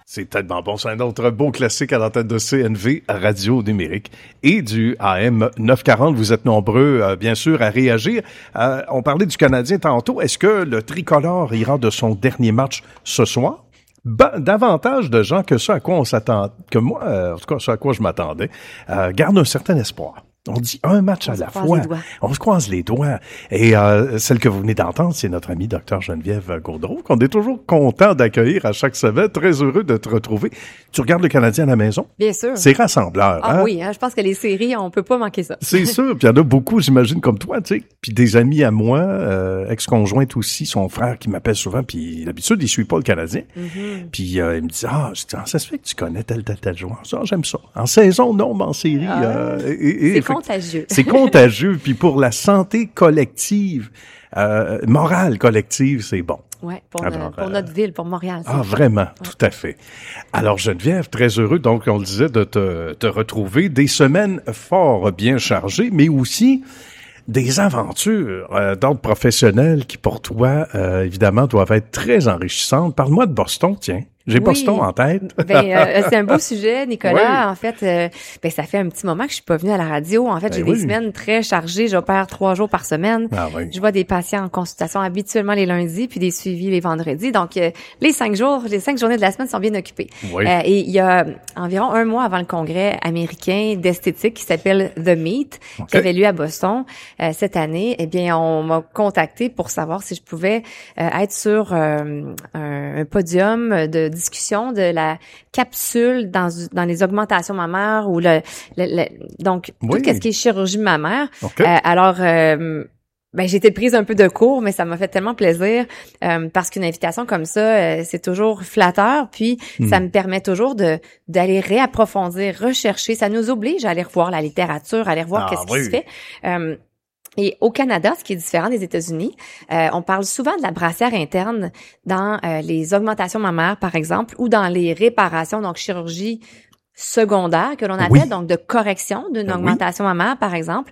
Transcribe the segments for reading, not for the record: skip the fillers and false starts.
C'est tellement bon. C'est un autre beau classique à l'antenne de CNV, Radio Numérique et du AM 940. Vous êtes nombreux, bien sûr, à réagir. On parlait du Canadien tantôt. Est-ce que le tricolore ira de son dernier match ce soir? Davantage de gens que ce à quoi on s'attend, que moi, en tout cas, ce à quoi je m'attendais, gardent un certain espoir. On dit un match à la fois. On se croise les doigts. Et celle que vous venez d'entendre, c'est notre amie Dr Geneviève Gaudreault, qu'on est toujours content d'accueillir à chaque semaine. Très heureux de te retrouver. Tu regardes le Canadien à la maison? Bien sûr. C'est rassembleur. Ah oui, je pense que les séries, on peut pas manquer ça. C'est sûr. Puis il y en a beaucoup, j'imagine, comme toi, tu sais. Puis des amis à moi, ex-conjointes aussi, son frère qui m'appelle souvent. Puis d'habitude, il suit pas le Canadien. Mm-hmm. Puis il me dit, ça se fait que tu connais tel joueur. Ça, j'aime ça. En saison, non, mais en série. C'est contagieux. C'est contagieux. Puis pour la santé collective, morale collective, c'est bon. Oui, pour notre ville, pour Montréal. Vraiment, tout à fait. Alors Geneviève, très heureux, donc on le disait, de te retrouver. Des semaines fort bien chargées, mais aussi des aventures d'ordre professionnel qui, pour toi, évidemment, doivent être très enrichissantes. Parle-moi de Boston, tiens. J'ai Boston en tête. C'est un beau sujet, Nicolas. Oui. En fait, ça fait un petit moment que je suis pas venue à la radio. En fait, j'ai des semaines très chargées. J'opère 3 jours par semaine. Je vois des patients en consultation habituellement les lundis, puis des suivis les vendredis. Donc, les 5 journées de la semaine sont bien occupées. Oui. Et il y a environ 1 mois avant le congrès américain d'esthétique qui s'appelle The Meet, qui avait lieu à Boston cette année, eh bien, on m'a contacté pour savoir si je pouvais être sur un podium de discussion de la capsule dans les augmentations mammaires ou donc tout ce qui est chirurgie mammaire. Alors j'ai été prise un peu de court, mais ça m'a fait tellement plaisir parce qu'une invitation comme ça, c'est toujours flatteur, puis ça me permet toujours d'aller réapprofondir, rechercher. Ça nous oblige à aller revoir la littérature, à aller revoir qu'est-ce qui se fait. Et au Canada, ce qui est différent des États-Unis, on parle souvent de la brassière interne dans les augmentations mammaires, par exemple, ou dans les réparations, donc chirurgie secondaire que l'on appelle, donc de correction d'une augmentation mammaire, par exemple.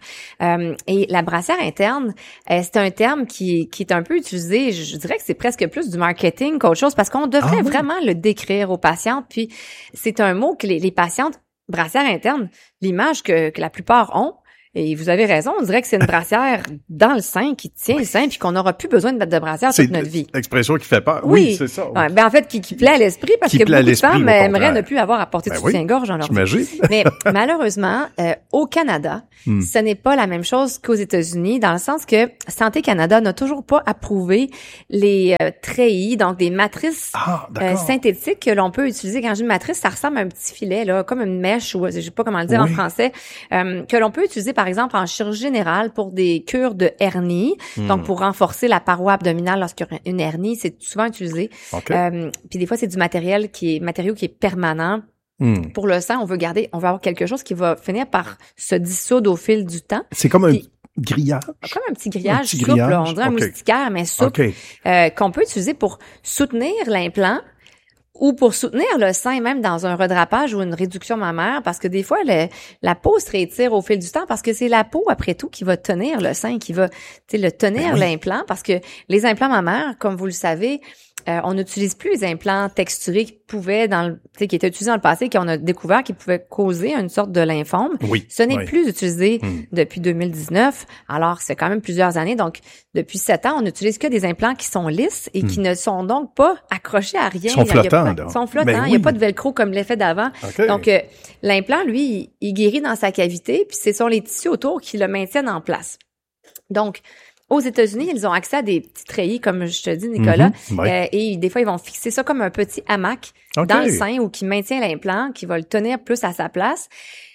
Et la brassière interne, c'est un terme qui est un peu utilisé, je dirais que c'est presque plus du marketing qu'autre chose, parce qu'on devrait vraiment le décrire aux patientes. Puis c'est un mot que les patientes, brassière interne, l'image que la plupart ont, et vous avez raison, on dirait que c'est une brassière dans le sein qui tient le sein puis qu'on n'aura plus besoin de mettre de brassière toute notre vie. C'est l'expression qui fait peur. Oui, c'est ça. Ouais, en fait, qui plaît à l'esprit parce que beaucoup de femmes aimeraient ne plus avoir à porter de soutien-gorge dans leur vie. Mais malheureusement, au Canada, ce n'est pas la même chose qu'aux États-Unis dans le sens que Santé Canada n'a toujours pas approuvé les treillis, donc des matrices synthétiques que l'on peut utiliser. Quand je dis matrice, ça ressemble à un petit filet, là, comme une mèche ou je sais pas comment le dire en français, que l'on peut utiliser par exemple en chirurgie générale pour des cures de hernie, donc pour renforcer la paroi abdominale lorsqu'il y a une hernie, c'est souvent utilisé. Puis des fois c'est du matériau qui est permanent. Pour le sein, on veut avoir quelque chose qui va finir par se dissoudre au fil du temps. C'est comme un grillage. Comme un petit grillage souple, là, on dirait un moustiquaire, mais souple, qu'on peut utiliser pour soutenir l'implant ou pour soutenir le sein même dans un redrapage ou une réduction mammaire, parce que des fois, la peau se rétire au fil du temps parce que c'est la peau, après tout, qui va tenir le sein, qui va le tenir l'implant, parce que les implants mammaires, comme vous le savez, on n'utilise plus les implants texturés qui étaient utilisés dans le passé, qu'on a découvert qu'ils pouvaient causer une sorte de lymphome. Ce n'est plus utilisé depuis 2019. Alors, c'est quand même plusieurs années. Donc, depuis 7 ans, on n'utilise que des implants qui sont lisses et qui ne sont donc pas accrochés à rien. Ils sont flottants. Ils sont flottants. Il n'y a pas de velcro comme l'effet d'avant. Donc, l'implant, lui, il guérit dans sa cavité, puis ce sont les tissus autour qui le maintiennent en place. Donc, aux États-Unis, ils ont accès à des petits treillis, comme je te dis, Nicolas, et des fois, ils vont fixer ça comme un petit hamac dans le sein ou qui maintient l'implant, qui va le tenir plus à sa place.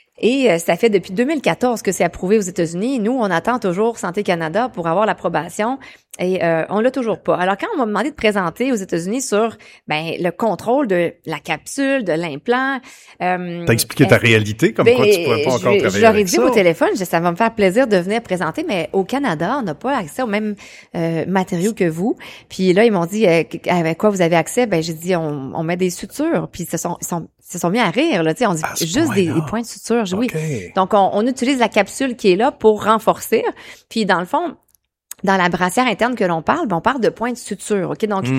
Et ça fait depuis 2014 que c'est approuvé aux États-Unis. Nous, on attend toujours Santé Canada pour avoir l'approbation et on l'a toujours pas. Alors, quand on m'a demandé de présenter aux États-Unis sur le contrôle de la capsule, de l'implant... T'as expliqué ta réalité, comme quoi tu pourrais pas encore travailler avec ça. Je leur ai dit au téléphone, ça va me faire plaisir de venir présenter, mais au Canada, on n'a pas accès aux mêmes matériaux que vous. Puis là, ils m'ont dit, avec quoi vous avez accès? J'ai dit, on met des sutures. Puis ils se sont mis à rire, là, tu sais, on dit juste des points de suture. Oui. Donc, on utilise la capsule qui est là pour renforcer. Puis, dans le fond, dans la brassière interne que l'on parle, on parle de points de suture, ok. Donc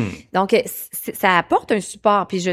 ça apporte un support. Puis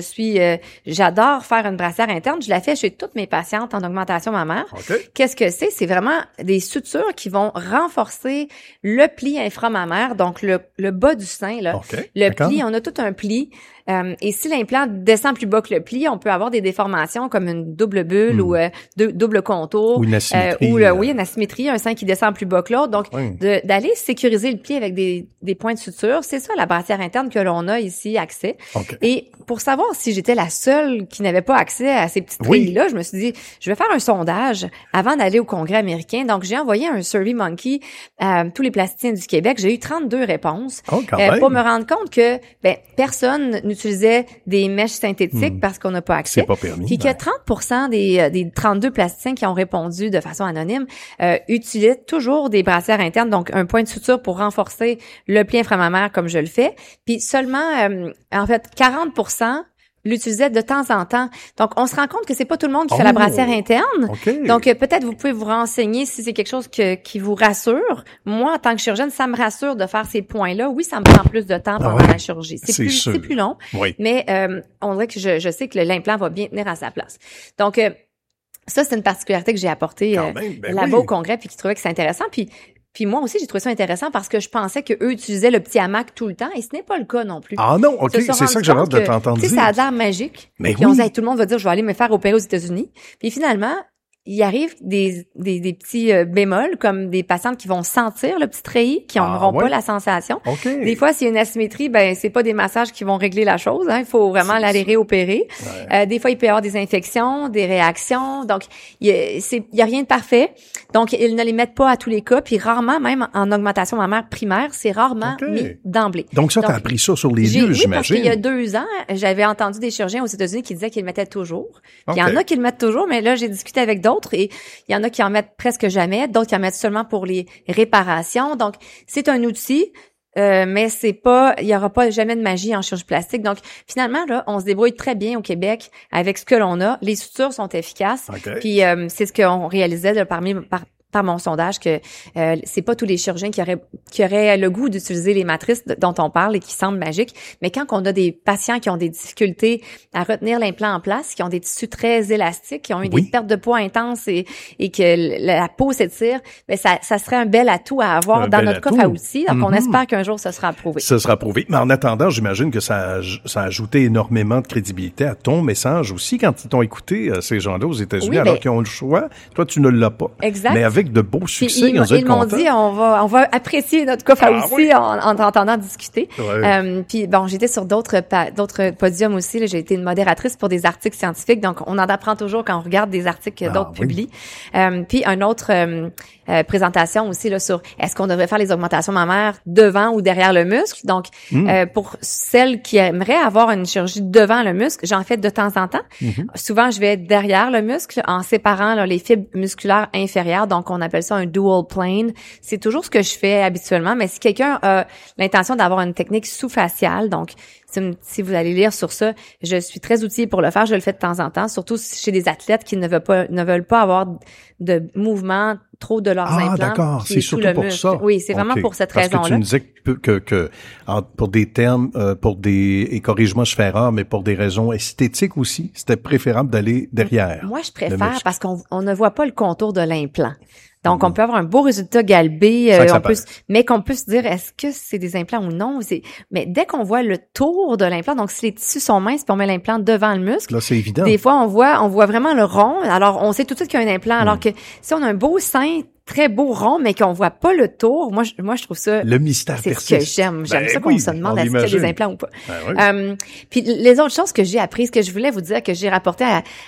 j'adore faire une brassière interne. Je la fais chez toutes mes patientes en augmentation mammaire. Okay. Qu'est-ce que c'est? C'est vraiment des sutures qui vont renforcer le pli inframammaire, donc le bas du sein là. Okay. Le D'accord. pli, on a tout un pli. Et si l'implant descend plus bas que le pli, on peut avoir des déformations comme une double bulle ou double contour. Ou une asymétrie. Oui, une asymétrie, un sein qui descend plus bas que l'autre. Donc, d'aller sécuriser le pli avec des points de suture, c'est ça la brassière interne que l'on a ici accès. Okay. Et pour savoir si j'étais la seule qui n'avait pas accès à ces petites treillis-là, je me suis dit, je vais faire un sondage avant d'aller au Congrès américain. Donc, j'ai envoyé un SurveyMonkey à tous les plasticiens du Québec. J'ai eu 32 réponses pour me rendre compte que personne n'utilisait des mèches synthétiques parce qu'on n'a pas accès. C'est pas permis. Puis que 30% des 32 plasticiens qui ont répondu de façon anonyme utilisent toujours des brassières internes, donc un point de suture pour renforcer le pli inframammaire comme je le fais. Puis seulement, en fait, 40% l'utilisait de temps en temps. Donc, on se rend compte que c'est pas tout le monde qui fait la brassière interne. Okay. Donc, peut-être vous pouvez vous renseigner si c'est quelque chose qui vous rassure. Moi, en tant que chirurgienne, ça me rassure de faire ces points-là. Oui, ça me prend plus de temps pendant la chirurgie. C'est plus long. Oui. Mais on dirait que je sais que l'implant va bien tenir à sa place. Donc, ça, c'est une particularité que j'ai apportée là-bas au Congrès puis qui trouvait que c'est intéressant. Puis moi aussi, j'ai trouvé ça intéressant parce que je pensais qu'eux utilisaient le petit hamac tout le temps et ce n'est pas le cas non plus. Ah non, OK, c'est ça que j'avais hâte de t'entendre dire. Ça a l'air magique. Mais puis on dit, tout le monde va dire, je vais aller me faire opérer aux États-Unis. Puis finalement, il arrive des petits bémols, comme des patientes qui vont sentir le petit treillis, qui n'auront pas la sensation. Okay. Des fois, s'il y a une asymétrie, c'est pas des massages qui vont régler la chose. Il faut vraiment l'aller réopérer. Ouais. Des fois, il peut y avoir des infections, des réactions. Donc, il y a rien de parfait. Donc, ils ne les mettent pas à tous les cas. Puis rarement, même en augmentation mammaire primaire, c'est rarement mis d'emblée. Donc, ça, t'as appris ça sur les lieux, j'imagine. Parce qu'il y a 2 ans, j'avais entendu des chirurgiens aux États-Unis qui disaient qu'ils le mettaient toujours. Puis il y en a qui le mettent toujours, mais là, j'ai discuté avec d'autres et il y en a qui en mettent presque jamais, d'autres qui en mettent seulement pour les réparations. Donc, c'est un outil, mais il y aura pas jamais de magie en chirurgie plastique. Donc, finalement, là, on se débrouille très bien au Québec avec ce que l'on a. Les sutures sont efficaces. Okay. Puis, c'est ce qu'on réalisait là, par mon sondage que c'est pas tous les chirurgiens qui auraient le goût d'utiliser les matrices dont on parle et qui semblent magiques, mais quand on a des patients qui ont des difficultés à retenir l'implant en place, qui ont des tissus très élastiques, qui ont eu des pertes de poids intenses et que la peau s'étire, ça serait un bel atout à avoir dans notre coffre à outils. Donc on espère qu'un jour ça sera approuvé. Ça sera approuvé. Mais en attendant, j'imagine que ça a ajouté énormément de crédibilité à ton message aussi quand ils t'ont écouté, ces gens-là aux États-Unis, alors qu'ils ont le choix. Toi, tu ne l'as pas. Exact. Mais avec de beaux succès, ils m'ont dit on va apprécier notre coffre à outils en t'entendant discuter. Ouais. Puis bon, j'étais sur d'autres podiums aussi. Là, j'ai été une modératrice pour des articles scientifiques, donc on en apprend toujours quand on regarde des articles que d'autres publient. Puis un autre présentation aussi là sur est-ce qu'on devrait faire les augmentations mammaires devant ou derrière le muscle. Donc pour celles qui aimeraient avoir une chirurgie devant le muscle, j'en fais de temps en temps. Souvent je vais derrière le muscle en séparant là, les fibres musculaires inférieures. Donc on appelle ça un dual plane. C'est toujours ce que je fais habituellement, mais si quelqu'un a l'intention d'avoir une technique sous-faciale, donc si vous allez lire sur ça, je suis très outillée pour le faire, je le fais de temps en temps, surtout chez des athlètes qui ne veulent pas avoir de mouvement trop de leurs implants. Ah, d'accord, c'est surtout pour ça. Oui, c'est vraiment pour cette raison-là. Parce que tu me disais que pour des termes, et corrige-moi, je fais erreur, mais pour des raisons esthétiques aussi, c'était préférable d'aller derrière. Moi, je préfère parce qu'on ne voit pas le contour de l'implant. Donc, on peut avoir un beau résultat galbé, mais qu'on peut se dire, est-ce que c'est des implants ou non? Mais dès qu'on voit le tour de l'implant, donc si les tissus sont minces puis on met l'implant devant le muscle, là, c'est évident. Des fois, on voit vraiment le rond. Alors, on sait tout de suite qu'il y a un implant. Alors que si on a un beau sein, très beau rond, mais qu'on voit pas le tour, moi je trouve ça... Le mystère persiste. C'est ce que j'aime. J'aime ça qu'on se demande est-ce qu'il y a des implants ou pas. Puis les autres choses que j'ai apprises, que je voulais vous dire, que j'ai rapporté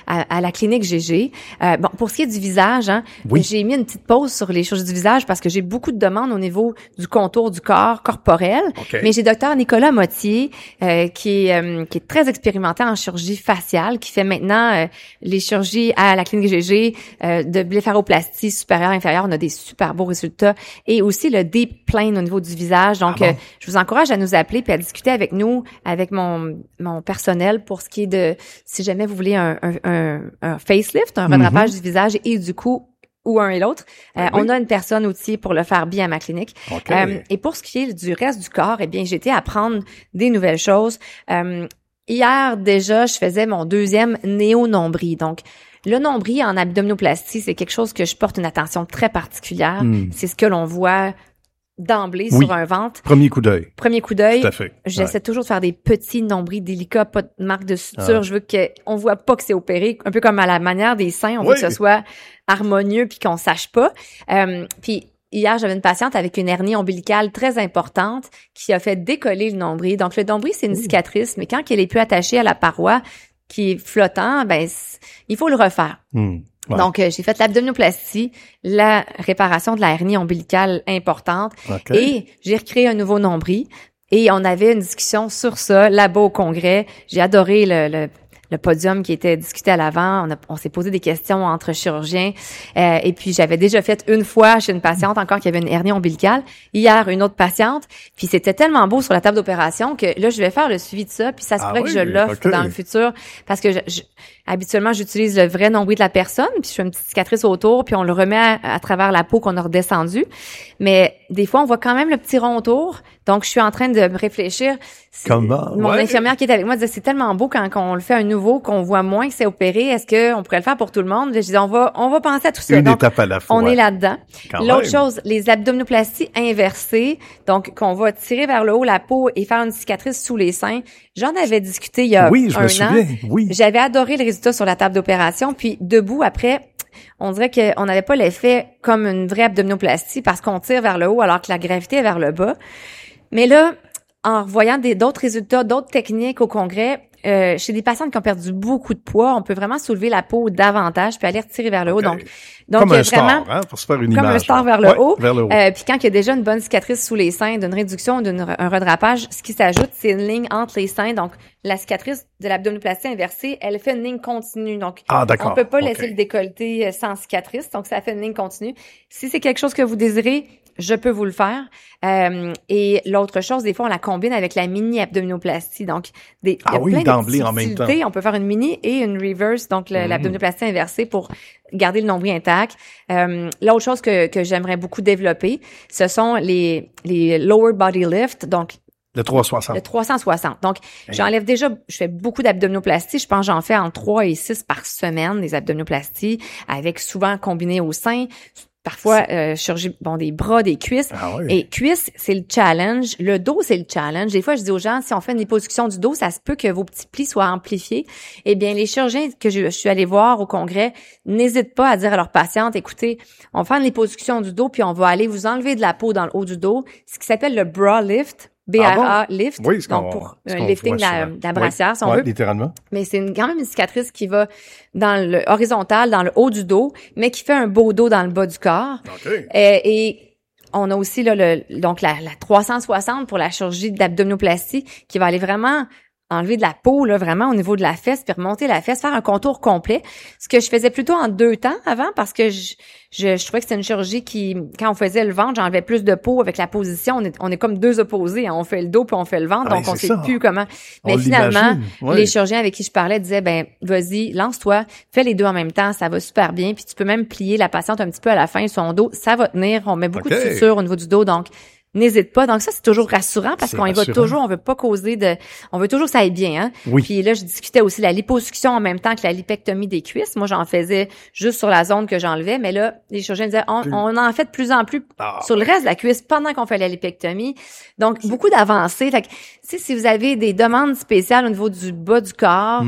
à la clinique GG, pour ce qui est du visage, j'ai mis une petite pause sur les choses du visage parce que j'ai beaucoup de demandes au niveau du contour du corps corporel. Mais j'ai docteur Nicolas Mottier, qui est très expérimenté en chirurgie faciale, qui fait maintenant les chirurgies à la clinique GG de blépharoplastie supérieure, inférieure. On a des super beaux résultats et aussi le deep plane au niveau du visage. Donc, je vous encourage à nous appeler puis à discuter avec nous, avec mon personnel pour ce qui est de, si jamais vous voulez un facelift, un rattrapage du visage et du coup, ou un et l'autre. On a une personne outillée pour le faire bien à ma clinique. Okay. Et pour ce qui est du reste du corps, eh bien, j'ai été apprendre des nouvelles choses. Hier, déjà, je faisais mon 2e néo-nombril. Donc, le nombril en abdominoplastie, c'est quelque chose que je porte une attention très particulière. C'est ce que l'on voit d'emblée sur un ventre. Premier coup d'œil. Tout à fait. J'essaie toujours de faire des petits nombrils délicats, pas de marque de suture. Je veux qu'on voit pas que c'est opéré, un peu comme à la manière des seins. On veut que ce soit harmonieux puis qu'on sache pas. Puis hier, j'avais une patiente avec une hernie ombilicale très importante qui a fait décoller le nombril. Donc, le nombril, c'est une cicatrice, mais quand elle est plus attachée à la paroi qui est flottant, ben, il faut le refaire. Ouais. Donc, j'ai fait l'abdominoplastie, la réparation de la hernie ombilicale importante et j'ai recréé un nouveau nombril. Et on avait une discussion sur ça là-bas au congrès. J'ai adoré le podium qui était discuté à l'avant. On s'est posé des questions entre chirurgiens. Et puis, j'avais déjà fait une fois chez une patiente encore qui avait une hernie ombilicale. Hier, une autre patiente. Puis, c'était tellement beau sur la table d'opération que là, je vais faire le suivi de ça. Puis, ça se pourrait que je l'offre dans le futur parce que habituellement, j'utilise le vrai nombril de la personne. Puis, je fais une petite cicatrice autour. Puis, on le remet à travers la peau qu'on a redescendue. Mais des fois, on voit quand même le petit rond autour. Donc, je suis en train de me réfléchir. Comment? Mon infirmière qui est avec moi disait, c'est tellement beau quand on le fait à nouveau, qu'on voit moins que c'est opéré. Est-ce qu'on pourrait le faire pour tout le monde? Je dis, on va penser à tout ça. Une étape à la fois. On est là-dedans. L'autre chose, les abdominoplasties inversées. Donc, qu'on va tirer vers le haut la peau et faire une cicatrice sous les seins. J'en avais discuté il y a un an. Oui. J'avais adoré le résultat sur la table d'opération. Puis, debout, après, on dirait qu'on n'avait pas l'effet comme une vraie abdominoplastie parce qu'on tire vers le haut alors que la gravité est vers le bas. Mais là, en revoyant d'autres résultats, d'autres techniques au congrès, chez des patientes qui ont perdu beaucoup de poids, on peut vraiment soulever la peau davantage puis aller retirer vers le haut. Donc comme un vraiment, star, pour se faire une comme image. un star vers le haut. Vers le haut. Puis quand il y a déjà une bonne cicatrice sous les seins, d'une réduction, un redrapage, ce qui s'ajoute, c'est une ligne entre les seins. Donc, la cicatrice de l'abdominoplastie inversée, elle fait une ligne continue. Donc, on peut pas laisser le décolleté sans cicatrice. Donc, ça fait une ligne continue. Si c'est quelque chose que vous désirez, je peux vous le faire. Et l'autre chose, des fois, on la combine avec la mini-abdominoplastie. Donc, il y a plein d'emblée en même temps. On peut faire une mini et une reverse, donc l'abdominoplastie inversée pour garder le nombril intact. L'autre chose que j'aimerais beaucoup développer, ce sont les lower body lift, donc le 360. Le 360. Donc, j'enlève déjà, je fais beaucoup d'abdominoplastie. Je pense que j'en fais entre 3 et 6 par semaine, des abdominoplasties, avec souvent combiné au sein. Parfois, chirurgie, des bras, des cuisses. Et cuisses, c'est le challenge. Le dos, c'est le challenge. Des fois, je dis aux gens, si on fait une liposuction du dos, ça se peut que vos petits plis soient amplifiés. Eh bien, les chirurgiens que je suis allée voir au congrès n'hésitent pas à dire à leurs patientes, écoutez, on va faire une liposuction du dos, puis on va aller vous enlever de la peau dans le haut du dos, ce qui s'appelle le bra lift. BRA lift, donc pour un lifting de la brassière, si on veut. Littéralement. Mais c'est quand même une cicatrice qui va dans le horizontal, dans le haut du dos, mais qui fait un beau dos dans le bas du corps. Et on a aussi là donc la 360 pour la chirurgie d'abdominoplastie qui va aller vraiment enlever de la peau, là, vraiment au niveau de la fesse, puis remonter la fesse, faire un contour complet. Ce que je faisais plutôt en 2 temps avant, parce que je trouvais que c'était une chirurgie qui, quand on faisait le ventre, j'enlevais plus de peau avec la position. On est comme deux opposés, hein. On fait le dos puis on fait le ventre, donc on sait plus comment. Mais finalement, les chirurgiens avec qui je parlais disaient, vas-y, lance-toi, fais les deux en même temps, ça va super bien, puis tu peux même plier la patiente un petit peu à la fin, son dos, ça va tenir. On met beaucoup de suture au niveau du dos, donc n'hésite pas. Donc ça, c'est toujours rassurant parce qu'on y va toujours, on veut pas causer on veut toujours que ça aille bien, hein. Oui. Puis là, je discutais aussi la liposuction en même temps que la lipectomie des cuisses. Moi, j'en faisais juste sur la zone que j'enlevais, mais là, les chirurgiens disaient, on en fait de plus en plus sur le reste de la cuisse pendant qu'on fait la lipectomie. Donc, beaucoup d'avancées. Fait que, si vous avez des demandes spéciales au niveau du bas du corps,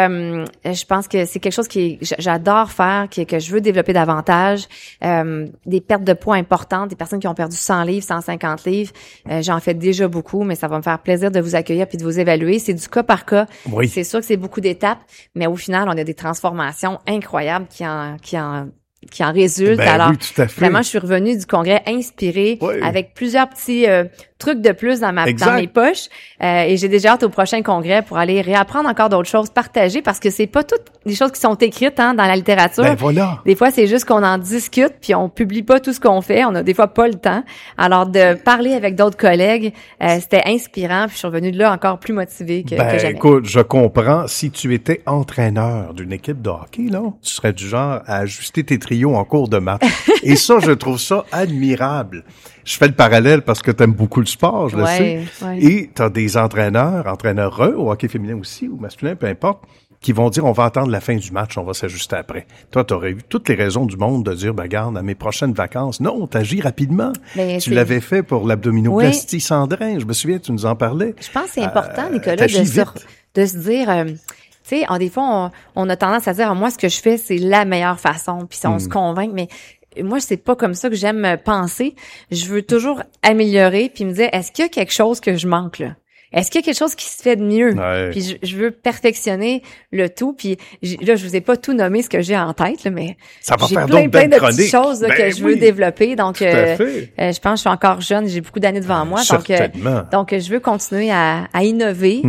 je pense que c'est quelque chose j'adore faire, que je veux développer davantage. Des pertes de poids importantes, des personnes qui ont perdu 100 livres, 150 livres. J'en fais déjà beaucoup, mais ça va me faire plaisir de vous accueillir puis de vous évaluer. C'est du cas par cas. Oui. C'est sûr que c'est beaucoup d'étapes, mais au final, on a des transformations incroyables qui en résultent. Alors, oui, tout à fait. Vraiment, je suis revenue du congrès inspirée avec plusieurs petits trucs de plus dans mes poches. Et j'ai déjà hâte au prochain congrès pour aller réapprendre encore d'autres choses, partager, parce que c'est pas toutes les choses qui sont écrites dans la littérature. Des fois, c'est juste qu'on en discute puis on publie pas tout ce qu'on fait. On a des fois pas le temps. Alors, de parler avec d'autres collègues, c'était inspirant. Puis je suis revenue de là encore plus motivée que jamais. Écoute, je comprends. Si tu étais entraîneur d'une équipe de hockey, là, tu serais du genre à ajuster tes trio en cours de match. Et ça, je trouve ça admirable. Je fais le parallèle parce que t'aimes beaucoup le sport, je le sais. Ouais. Et t'as des entraîneurs au hockey féminin aussi, ou masculin, peu importe, qui vont dire, on va attendre la fin du match, on va s'ajuster après. Toi, t'aurais eu toutes les raisons du monde de dire, ben, regarde, à mes prochaines vacances, non, t'agis rapidement. Mais tu l'avais fait pour l'abdominoplastie Sandrin, je me souviens, tu nous en parlais. Je pense que c'est important, Nicolas, de se dire... tu sais, des fois, on a tendance à dire, moi, ce que je fais, c'est la meilleure façon, puis on se convainc, mais moi, c'est pas comme ça que j'aime penser. Je veux toujours améliorer, puis me dire, est-ce qu'il y a quelque chose que je manque, là? Est-ce qu'il y a quelque chose qui se fait de mieux? Ouais. Puis je veux perfectionner le tout. Puis là, je vous ai pas tout nommé ce que j'ai en tête, là, mais ça va j'ai faire plein de petites choses là, que je veux développer. Donc, je pense que je suis encore jeune, j'ai beaucoup d'années devant moi. Donc, je veux continuer à innover,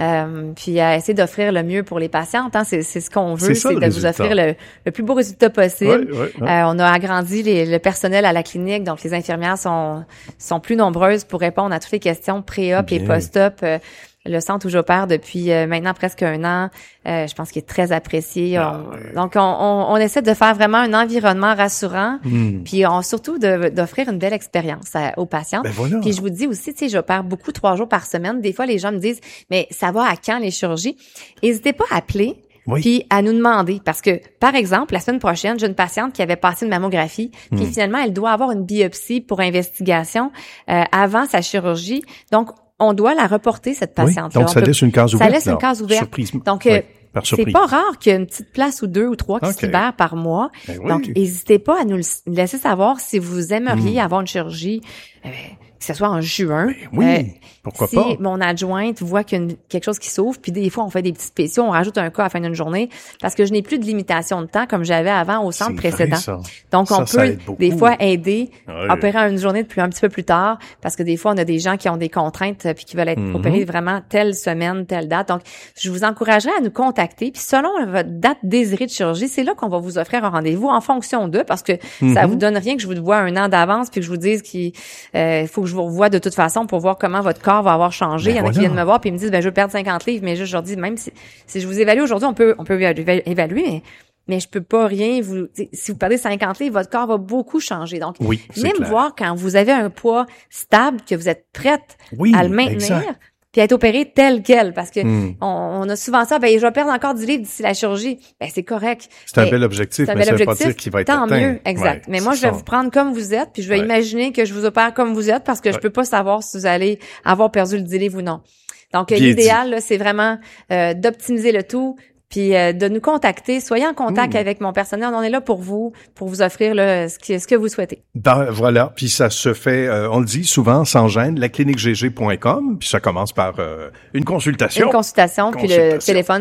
puis à essayer d'offrir le mieux pour les patientes. Hein. C'est ce qu'on veut, c'est de vous offrir le plus beau résultat possible. On a agrandi le personnel à la clinique, donc les infirmières sont plus nombreuses pour répondre à toutes les questions pré-op et post-op. Le centre où j'opère depuis maintenant presque 1 an, je pense qu'il est très apprécié. Donc, on essaie de faire vraiment un environnement rassurant, puis surtout d'offrir une belle expérience aux patients. Ben voilà. Puis je vous dis aussi, tu sais, j'opère beaucoup 3 jours par semaine. Des fois, les gens me disent, mais ça va à quand les chirurgies? N'hésitez pas à appeler. Oui. Puis à nous demander, parce que, par exemple, la semaine prochaine, j'ai une patiente qui avait passé une mammographie, puis finalement, elle doit avoir une biopsie pour investigation avant sa chirurgie. Donc, on doit la reporter, cette patiente-là. Donc, ça laisse une case ouverte. Ça laisse une case ouverte. Surprise. Donc, c'est pas rare qu'il y ait une petite place ou 2 ou 3 qui se libèrent par mois. Donc, n'hésitez pas à nous laisser savoir si vous aimeriez avoir une chirurgie, que ce soit en juin. Pourquoi pas? Si mon adjointe voit qu'il y a quelque chose qui s'ouvre, puis des fois, on fait des petits spéciaux, on rajoute un cas à la fin d'une journée, parce que je n'ai plus de limitation de temps comme j'avais avant au centre précédent. Donc, on peut des fois aider, opérer une journée depuis un petit peu plus tard, parce que des fois, on a des gens qui ont des contraintes puis qui veulent être opérés vraiment telle semaine, telle date. Donc, je vous encouragerais à nous contacter, puis selon votre date désirée de chirurgie, c'est là qu'on va vous offrir un rendez-vous en fonction d'eux, parce que ça vous donne rien que je vous vois 1 an d'avance puis que je vous dise qu'il faut que je vous revoie de toute façon pour voir comment votre corps va avoir changé. Il y en a qui viennent me voir puis ils me disent, je veux perdre 50 livres, mais je leur dis, même si je vous évalue aujourd'hui, on peut évaluer, mais je peux pas rien si vous perdez 50 livres, votre corps va beaucoup changer. Donc, même voir quand vous avez un poids stable, que vous êtes prête à le maintenir, puis être opéré tel quel, parce que on a souvent ça, je vais perdre encore 10 livres d'ici la chirurgie. C'est correct. C'est un bel objectif, mais ça veut pas dire qu'il va être tant atteint. Mieux, exact. Mais moi, je vais vous prendre comme vous êtes, puis je vais imaginer que je vous opère comme vous êtes, parce que je peux pas savoir si vous allez avoir perdu le 10 livres ou non. Donc, l'idéal, là, c'est vraiment d'optimiser le tout, puis de nous contacter. Soyez en contact avec mon personnel. On est là pour vous offrir là, ce que vous souhaitez. Voilà. Puis ça se fait, on le dit souvent, sans gêne, lacliniquegg.com. Puis ça commence par une consultation. Une consultation, puis le téléphone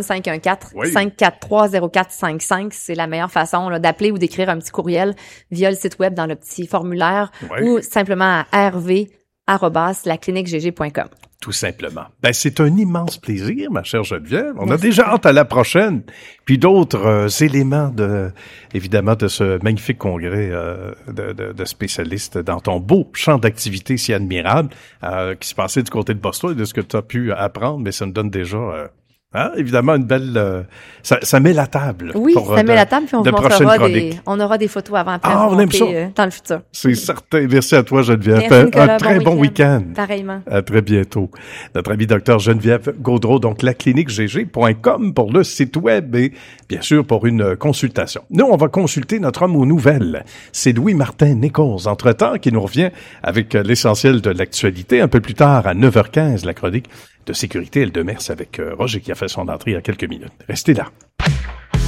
514-543-0455. C'est la meilleure façon là, d'appeler ou d'écrire un petit courriel via le site web dans le petit formulaire ou simplement à rv@lacliniquegg.com. Tout simplement. C'est un immense plaisir, ma chère Geneviève. On a déjà hâte à la prochaine. Puis d'autres éléments évidemment, de ce magnifique congrès de spécialistes dans ton beau champ d'activité si admirable qui se passait du côté de Boston et de ce que tu as pu apprendre. Mais ça nous donne déjà... évidemment, une belle... ça met la table. Oui, ça met la table, puis on aura des photos avant après on aime ça. Dans le futur. C'est certain. Merci à toi, Geneviève. Merci, Nicolas, un très bon week-end. Pareillement. À très bientôt. Notre ami docteur Geneviève Gaudreault, donc lacliniquegg.com pour le site web et bien sûr pour une consultation. Nous, on va consulter notre homme aux nouvelles. C'est Louis-Martin Nichols, entre-temps, qui nous revient avec l'essentiel de l'actualité. Un peu plus tard, à 9h15, la chronique de sécurité et le Demers avec Roger qui a fait son entrée il y a quelques minutes. Restez là.